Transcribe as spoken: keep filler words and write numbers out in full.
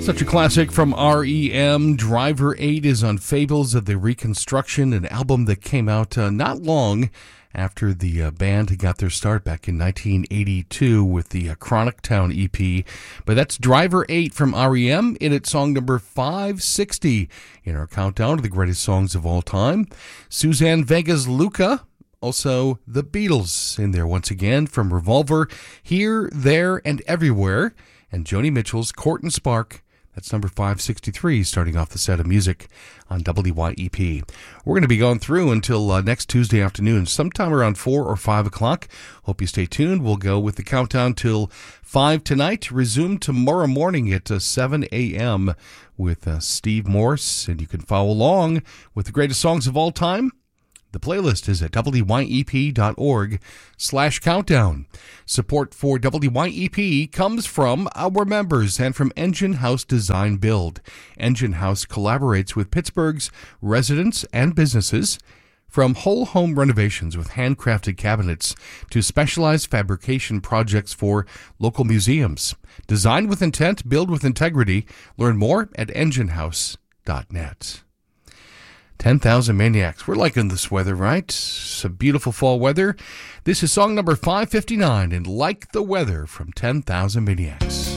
Such a classic from R E M. Driver eight is on Fables of the Reconstruction, an album that came out uh, not long after the uh, band got their start back in nineteen eighty-two with the uh, Chronic Town E P. But that's Driver eight from R E M in its song number five sixty in our countdown to the greatest songs of all time. Suzanne Vega's Luca, also the Beatles in there once again from Revolver, Here, There, and Everywhere, and Joni Mitchell's Court and Spark. That's number five sixty-three, starting off the set of music on W Y E P. We're going to be going through until uh, next Tuesday afternoon, sometime around four or five o'clock. Hope you stay tuned. We'll go with the countdown till five tonight. Resume tomorrow morning at uh, seven a.m. with uh, Steve Morse, and you can follow along with the greatest songs of all time. The playlist is at W Y E P dot org slash countdown. Support for W Y E P comes from our members and from Engine House Design Build. Engine House collaborates with Pittsburgh's residents and businesses, from whole home renovations with handcrafted cabinets to specialized fabrication projects for local museums. Design with intent, build with integrity. Learn more at engine house dot net. ten thousand Maniacs. We're liking this weather, right? Some beautiful fall weather. This is song number five fifty-nine, and Like the Weather from ten thousand Maniacs.